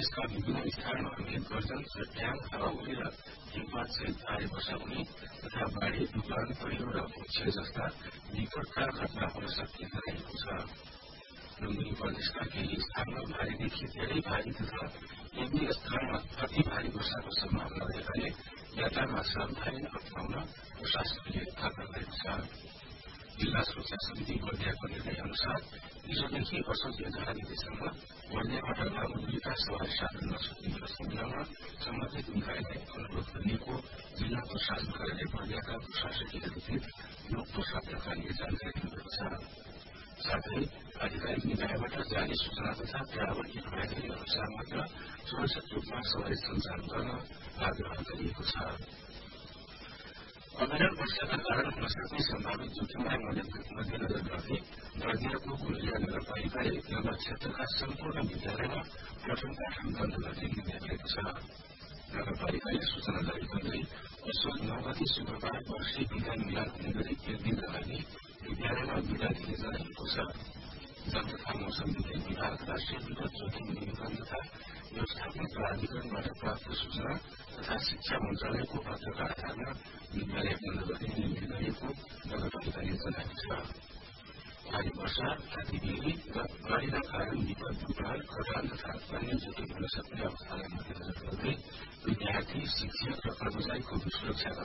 प्रदेशका विभिन्न स्थानमा मेघ गर्जन, चट्याङ, हावाहुरी र हिमपात सहित भारी वर्षा हुने तथा बाढ़ी, तुफान, पहिरो र भूस्खलन जस्ता विपदका घटना हुन सक्ने जनाइएको छ। लुम्बिनी प्रदेशका केही स्थानमा भारीदेखि धेरै भारी तथा केही स्थानमा अति भारी वर्षाको सम्भावना रहेकाले यात्रामा सावधानी अपनाउन प्रशासनले आग्रह गरेको छ। जिल्ला सुरक्षा समिति बर्दियाको निर्णय अनुसार हिजोदेखि असोज 11 गतेसम्म बर्दियाबाट लामो दूरीका सवारी साधन नछुटिने मिलाउन सम्बन्धित निकायलाई अनुरोध गरिएको जिल्ला प्रशासन कार्यालय बर्दियाका प्रशासकीय अधिकृत लोक प्रसाद ढकालले जानकारी दिनुभएको छ। साथै आधिकारिक निकायबाट जारी सूचना तथा ट्राभल एडभाइजरी अनुसार मात्र सुरक्षित रूपमा सवारी सञ्चालन गर्न आग्रह गरिएको छ। अविरल वर्षाका कारण हुन सक्ने सम्भावित जोखिमलाई मध्यनजर गर्दै बर्दियाको कुलिया नगरपालिकाले नगर क्षेत्रका सम्पूर्ण विद्यालयमा पठन पाठन बन्द गर्ने निर्णय गरेको छ। नगरपालिकाले सूचना जारी गर्दै असोज 9 गते शुक्रबार वर्षी विदा मिलान हुने गरी एक दिनका लागि विद्यालयमा विदा दिने जनाइएको छ। जल तथा मौसम विज्ञान विभाग, राष्ट्रिय विपद जोखिम नियन्त्रण तथा व्यवस्थापन प्राधिकरणबाट प्राप्त सूचना तथा शिक्षा मन्त्रालयको पत्रका आधारमा विद्यालय बन्द गर्ने निर्णय गरिएको नगरपालिकाले जनाएको छ। भारी वर्षा, हात्तीबेहरी र बाढ़ीका कारण विपद भूपाल, खटाल तथा अन्य जोखिम हुन सक्ने अवस्थालाई मध्यनजर गर्दै विद्यार्थी, शिक्षक र कर्मचारीको सुरक्षाका